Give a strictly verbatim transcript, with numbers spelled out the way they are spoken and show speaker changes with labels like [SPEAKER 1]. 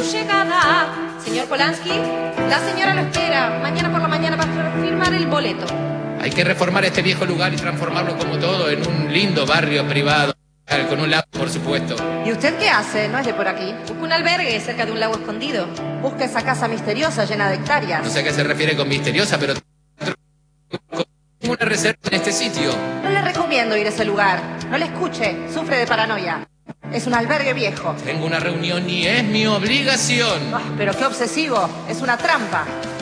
[SPEAKER 1] llegada. Señor Polanski, la señora lo espera mañana por la mañana para firmar el boleto.
[SPEAKER 2] Hay que reformar este viejo lugar y transformarlo como todo en un lindo barrio privado, con un lago, por supuesto.
[SPEAKER 3] ¿Y usted qué hace? ¿No es de por aquí?
[SPEAKER 1] Busca un albergue cerca de un lago escondido.
[SPEAKER 3] Busca esa casa misteriosa llena de hectáreas.
[SPEAKER 2] No sé a qué se refiere con misteriosa, pero una reserva en este sitio.
[SPEAKER 3] No le recomiendo ir a ese lugar. No le escuche, sufre de paranoia. Es un albergue viejo.
[SPEAKER 2] Tengo una reunión y es mi obligación.
[SPEAKER 3] Oh, pero qué obsesivo, es una trampa.